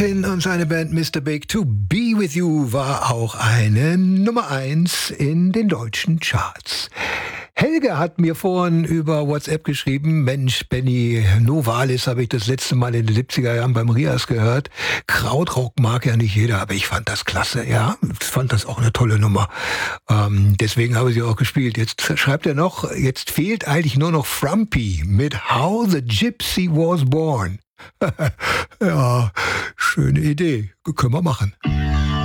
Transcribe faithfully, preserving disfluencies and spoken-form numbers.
Und seine Band Mister Big To Be With You war auch eine Nummer eins in den deutschen Charts. Helge hat mir vorhin über WhatsApp geschrieben, Mensch, Benny, Novalis habe ich das letzte Mal in den siebziger Jahren beim Rias gehört. Krautrock mag ja nicht jeder, aber ich fand das klasse, ja. Ich fand das auch eine tolle Nummer. Ähm, deswegen habe ich sie auch gespielt. Jetzt schreibt er noch, jetzt fehlt eigentlich nur noch Frumpy mit How the Gypsy Was Born. Ja, schöne Idee. Können wir machen.